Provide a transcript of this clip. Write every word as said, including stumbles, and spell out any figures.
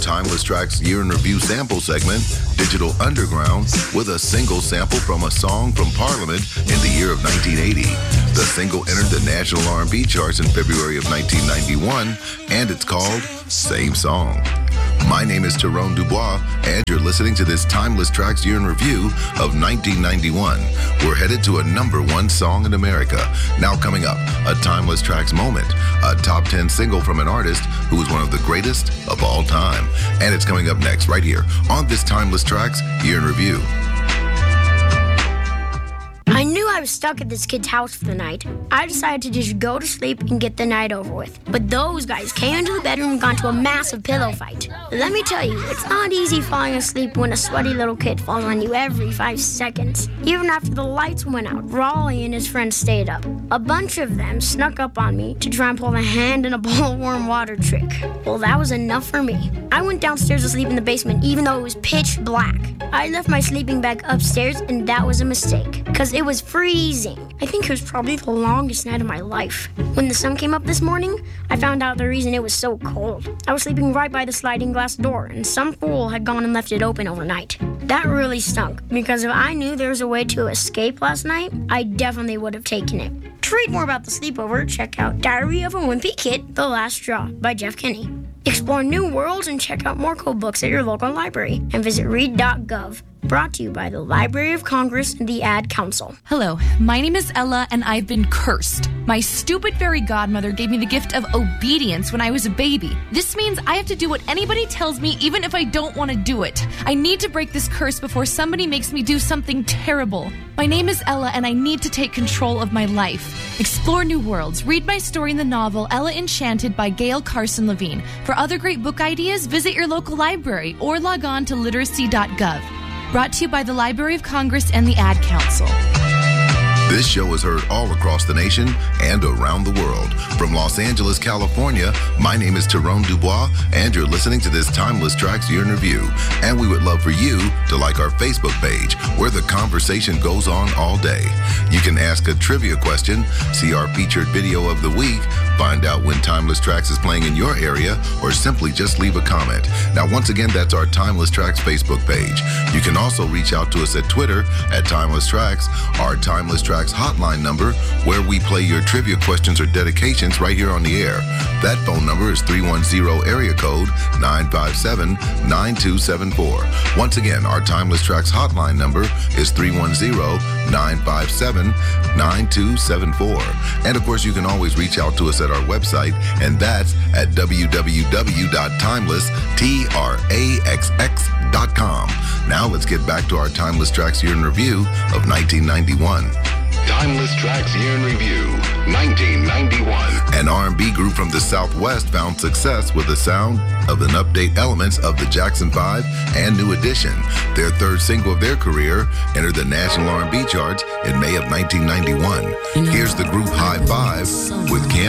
Timeless Tracks Year in Review sample segment, Digital Underground, with a single sample from a song from Parliament in the year of nineteen eighty. The single entered the national R and B charts in February of nineteen ninety-one, and it's called Same Song. My name is Tyrone Dubois, and you're listening to this Timeless Tracks Year in Review of nineteen ninety-one. We're headed to a number one song in America. Now coming up, a Timeless Tracks moment, a top ten single from an artist who is one of the greatest of all time. And it's coming up next right here on this Timeless Tracks Year in Review. I knew I was stuck at this kid's house for the night. I decided to just go to sleep and get the night over with. But those guys came into the bedroom and got into a massive pillow fight. Let me tell you, it's not easy falling asleep when a sweaty little kid falls on you every five seconds. Even after the lights went out, Raleigh and his friends stayed up. A bunch of them snuck up on me to try and pull a hand in a bowl of warm water trick. Well, that was enough for me. I went downstairs to sleep in the basement even though it was pitch black. I left my sleeping bag upstairs and that was a mistake, because it was freezing. I think it was probably the longest night of my life. When the sun came up this morning, I found out the reason it was so cold. I was sleeping right by the sliding glass door, and some fool had gone and left it open overnight. That really stunk, because if I knew there was a way to escape last night, I definitely would have taken it. To read more about the sleepover, check out Diary of a Wimpy Kid, The Last Straw by Jeff Kinney. Explore new worlds and check out more cool books at your local library, and visit read dot gov. Brought to you by the Library of Congress and the Ad Council. Hello, my name is Ella, and I've been cursed. My stupid fairy godmother gave me the gift of obedience when I was a baby. This means I have to do what anybody tells me, even if I don't want to do it. I need to break this curse before somebody makes me do something terrible. My name is Ella, and I need to take control of my life. Explore new worlds. Read my story in the novel Ella Enchanted by Gail Carson Levine. For other great book ideas, visit your local library or log on to literacy dot gov. Brought to you by the Library of Congress and the Ad Council. This show is heard all across the nation and around the world. From Los Angeles, California, my name is Tyrone Dubois, and you're listening to this Timeless Tracks Year in Review. And we would love for you to like our Facebook page, where the conversation goes on all day. You can ask a trivia question, see our featured video of the week, find out when Timeless Tracks is playing in your area, or simply just leave a comment. Now, once again, that's our Timeless Tracks Facebook page. You can also reach out to us at Twitter at Timeless Tracks, our Timeless Tracks hotline number, where we play your trivia questions or dedications right here on the air. That phone number is three one zero area code nine five seven nine two seven four. Once again, our Timeless Tracks hotline number is three one zero nine five seven nine two seven four. And of course, you can always reach out to us at our website, and that's at w w w dot timeless tracks dot com. Now let's get back to our Timeless Tracks Year in Review of nineteen ninety-one. Timeless Tracks Year in Review, nineteen ninety-one. An R and B group from the Southwest found success with the sound of and update elements of the Jackson five and New Edition. Their third single of their career entered the national R and B charts in May of nineteen ninety-one. Here's the group High Five with Can't